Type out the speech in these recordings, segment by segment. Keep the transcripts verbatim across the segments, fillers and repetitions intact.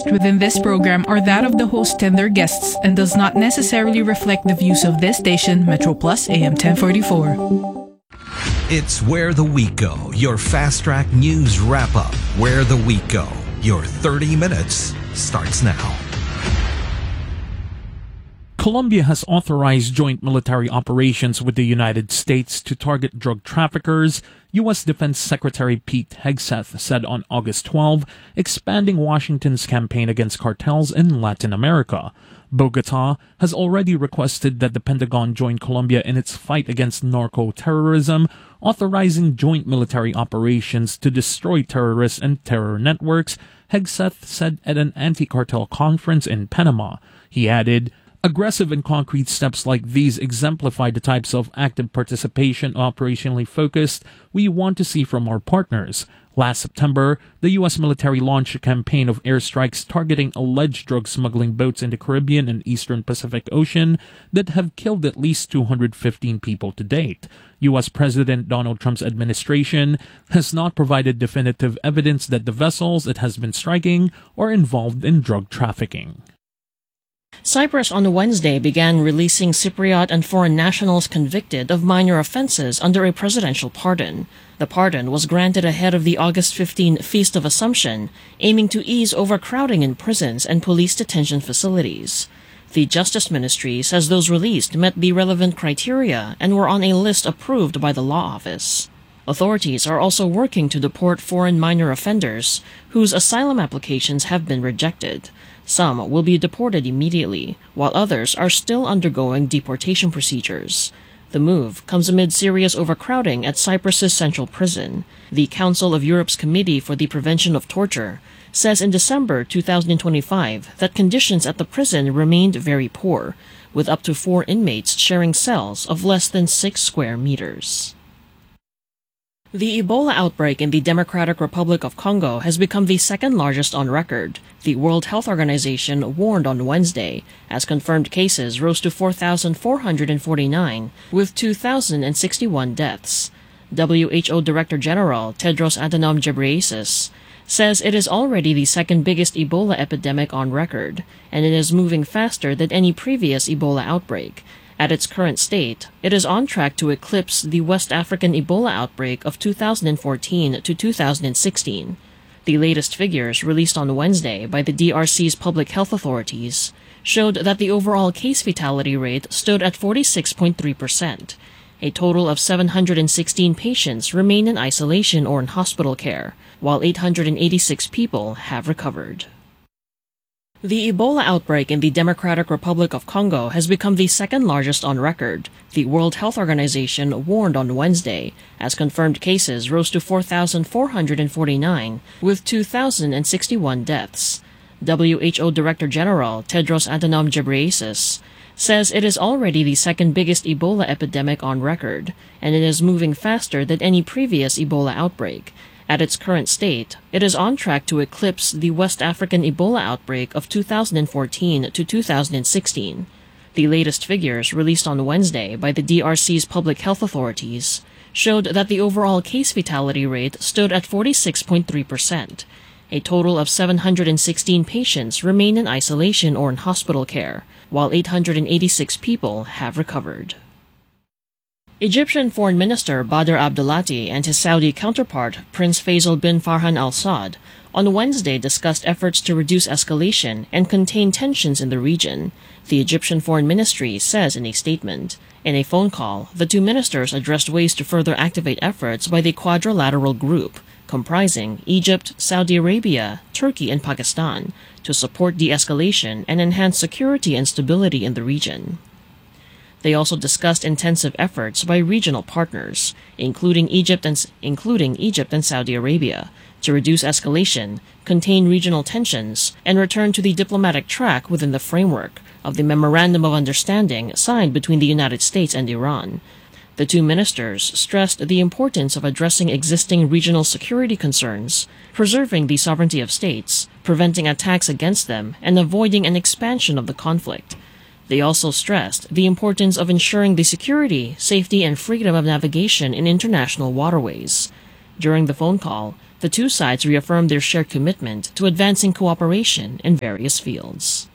expressed within this program are that of the host and their guests and does not necessarily reflect the views of this station, Metro Plus A M ten forty-four. It's Where the Week Go, your Fast Track News Wrap-Up. Where the Week Go, your thirty minutes starts now. Colombia has authorized joint military operations with the United States to target drug traffickers, U S Defense Secretary Pete Hegseth said on August twelfth, expanding Washington's campaign against cartels in Latin America. Bogota has already requested that the Pentagon join Colombia in its fight against narco-terrorism, authorizing joint military operations to destroy terrorists and terror networks, Hegseth said at an anti-cartel conference in Panama. He added, "Aggressive and concrete steps like these exemplify the types of active participation operationally focused we want to see from our partners." Last September, the U S military launched a campaign of airstrikes targeting alleged drug smuggling boats in the Caribbean and Eastern Pacific Ocean that have killed at least two hundred fifteen people to date. U S President Donald Trump's administration has not provided definitive evidence that the vessels it has been striking are involved in drug trafficking. Cyprus on Wednesday began releasing Cypriot and foreign nationals convicted of minor offenses under a presidential pardon. The pardon was granted ahead of the August fifteenth Feast of Assumption, aiming to ease overcrowding in prisons and police detention facilities. The Justice Ministry says those released met the relevant criteria and were on a list approved by the law office. Authorities are also working to deport foreign minor offenders whose asylum applications have been rejected. Some will be deported immediately, while others are still undergoing deportation procedures. The move comes amid serious overcrowding at Cyprus's central prison. The Council of Europe's Committee for the Prevention of Torture says in December two thousand twenty-five that conditions at the prison remained very poor, with up to four inmates sharing cells of less than six square meters. The Ebola outbreak in the Democratic Republic of Congo has become the second largest on record, the World Health Organization warned on Wednesday, as confirmed cases rose to four thousand four hundred forty-nine, with two thousand sixty-one deaths. W H O Director General Tedros Adhanom Ghebreyesus says it is already the second biggest Ebola epidemic on record, and it is moving faster than any previous Ebola outbreak. At its current state, it is on track to eclipse the West African Ebola outbreak of two thousand fourteen to two thousand sixteen. The latest figures released on Wednesday by the D R C's public health authorities showed that the overall case fatality rate stood at forty-six point three percent. A total of seven hundred sixteen patients remain in isolation or in hospital care, while eight hundred eighty-six people have recovered. The Ebola outbreak in the Democratic Republic of Congo has become the second largest on record, the World Health Organization warned on Wednesday, as confirmed cases rose to four thousand four hundred forty-nine, with two thousand sixty-one deaths. W H O Director General Tedros Adhanom Ghebreyesus says it is already the second biggest Ebola epidemic on record, and it is moving faster than any previous Ebola outbreak. At its current state, it is on track to eclipse the West African Ebola outbreak of two thousand fourteen to two thousand sixteen. The latest figures released on Wednesday by the D R C's public health authorities showed that the overall case fatality rate stood at forty-six point three percent. A total of seven hundred sixteen patients remain in isolation or in hospital care, while eight hundred eighty-six people have recovered. Egyptian Foreign Minister Badr Abdulati and his Saudi counterpart, Prince Faisal bin Farhan Al Saud, on Wednesday discussed efforts to reduce escalation and contain tensions in the region, the Egyptian Foreign Ministry says in a statement. In a phone call, the two ministers addressed ways to further activate efforts by the quadrilateral group, comprising Egypt, Saudi Arabia, Turkey, and Pakistan, to support de-escalation and enhance security and stability in the region. They also discussed intensive efforts by regional partners, including Egypt and including Egypt and Saudi Arabia, to reduce escalation, contain regional tensions, and return to the diplomatic track within the framework of the Memorandum of Understanding signed between the United States and Iran. The two ministers stressed the importance of addressing existing regional security concerns, preserving the sovereignty of states, preventing attacks against them, and avoiding an expansion of the conflict. They also stressed the importance of ensuring the security, safety, and freedom of navigation in international waterways. During the phone call, The two sides reaffirmed their shared commitment to advancing cooperation in various fields.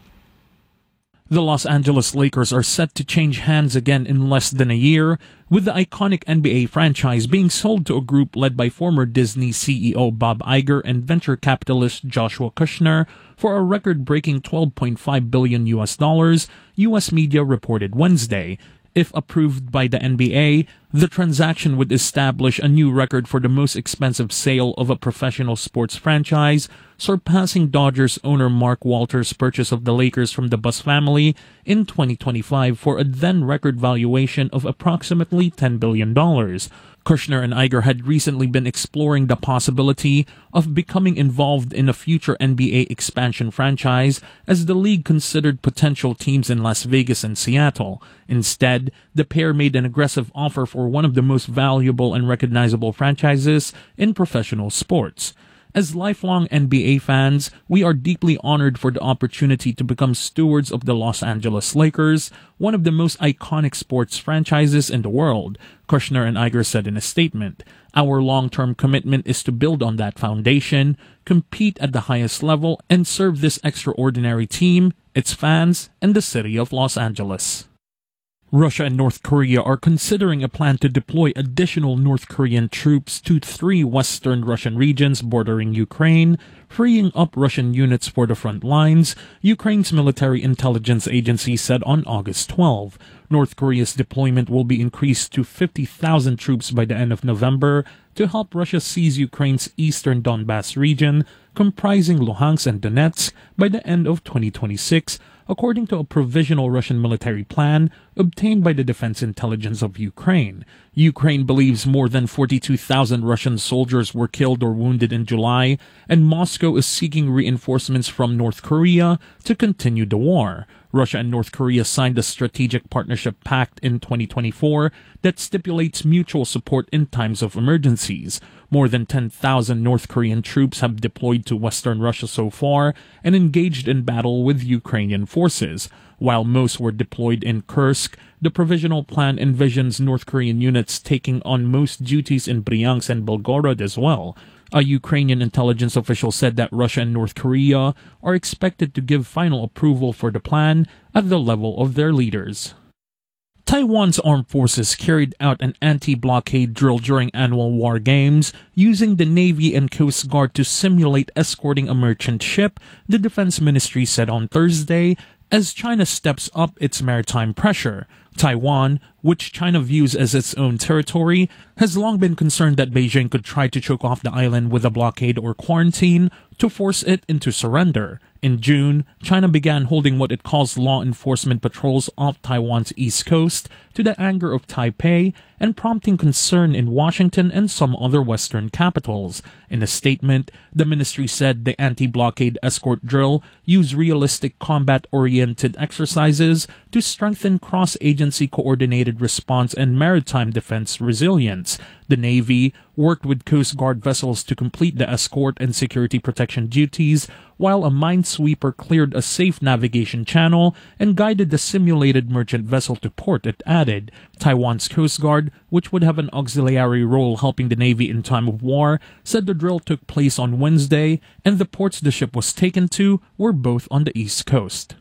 The Los Angeles Lakers are set to change hands again in less than a year, with the iconic N B A franchise being sold to a group led by former Disney C E O Bob Iger and venture capitalist Joshua Kushner for a record-breaking twelve point five billion U S dollars, U S media reported Wednesday. If approved by the N B A, the transaction would establish a new record for the most expensive sale of a professional sports franchise, surpassing Dodgers owner Mark Walters' purchase of the Lakers from the Buss family in twenty twenty-five for a then-record valuation of approximately ten billion dollars. Kushner and Iger had recently been exploring the possibility of becoming involved in a future N B A expansion franchise as the league considered potential teams in Las Vegas and Seattle. Instead, the pair made an aggressive offer for one of the most valuable and recognizable franchises in professional sports. As lifelong N B A fans, we are deeply honored for the opportunity to become stewards of the Los Angeles Lakers, one of the most iconic sports franchises in the world, Kushner and Iger said in a statement. Our long-term commitment is to build on that foundation, compete at the highest level, and serve this extraordinary team, its fans, and the city of Los Angeles. Russia and North Korea are considering a plan to deploy additional North Korean troops to three western Russian regions bordering Ukraine, freeing up Russian units for the front lines, Ukraine's military intelligence agency said on August twelfth. North Korea's deployment will be increased to fifty thousand troops by the end of November to help Russia seize Ukraine's eastern Donbas region, comprising Luhansk and Donetsk, by the end of twenty twenty-six, according to a provisional Russian military plan obtained by the Defense Intelligence of Ukraine. Ukraine believes more than forty-two thousand Russian soldiers were killed or wounded in July, and Moscow is seeking reinforcements from North Korea to continue the war. Russia and North Korea signed a strategic partnership pact in twenty twenty-four that stipulates mutual support in times of emergencies. More than ten thousand North Korean troops have deployed to western Russia so far and engaged in battle with Ukrainian forces. While most were deployed in Kursk, the provisional plan envisions North Korean units taking on most duties in Bryansk and Belgorod as well. A Ukrainian intelligence official said that Russia and North Korea are expected to give final approval for the plan at the level of their leaders. Taiwan's armed forces carried out an anti-blockade drill during annual war games, using the Navy and Coast Guard to simulate escorting a merchant ship, the Defense Ministry said on Thursday, as China steps up its maritime pressure. Taiwan, which China views as its own territory, has long been concerned that Beijing could try to choke off the island with a blockade or quarantine to force it into surrender. In June, China began holding what it calls law enforcement patrols off Taiwan's east coast, to the anger of Taipei and prompting concern in Washington and some other Western capitals. In a statement, the ministry said the anti-blockade escort drill used realistic combat-oriented exercises to strengthen cross-agency coordinated response and maritime defense resilience. The Navy worked with Coast Guard vessels to complete the escort and security protection duties, while a minesweeper cleared a safe navigation channel and guided the simulated merchant vessel to port, it added. Taiwan's Coast Guard, which would have an auxiliary role helping the Navy in time of war, said the drill took place on Wednesday, and the ports the ship was taken to were both on the East Coast.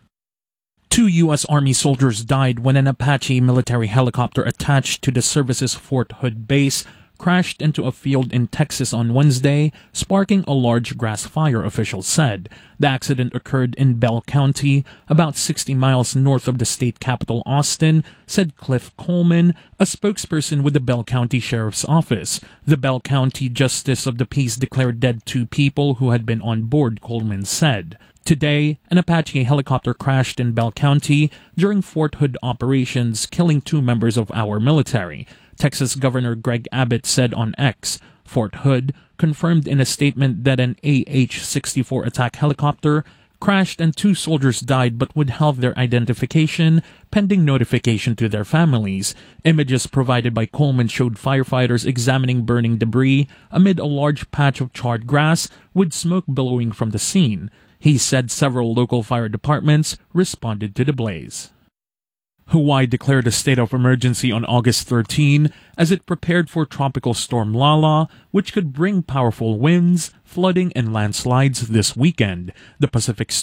Two U S Army soldiers died when an Apache military helicopter attached to the service's Fort Hood base crashed into a field in Texas on Wednesday, sparking a large grass fire, officials said. The accident occurred in Bell County, about sixty miles north of the state capital, Austin, said Cliff Coleman, a spokesperson with the Bell County Sheriff's Office. The Bell County Justice of the Peace declared dead two people who had been on board, Coleman said. Today, an Apache helicopter crashed in Bell County during Fort Hood operations, killing two members of our military. Texas Governor Greg Abbott said on X. Fort Hood confirmed in a statement that an A H sixty-four attack helicopter crashed and two soldiers died but would have their identification pending notification to their families. Images provided by Coleman showed firefighters examining burning debris amid a large patch of charred grass with smoke billowing from the scene. He said several local fire departments responded to the blaze. Hawaii declared a state of emergency on August thirteenth as it prepared for Tropical Storm Lala, which could bring powerful winds, flooding, and landslides this weekend. The Pacific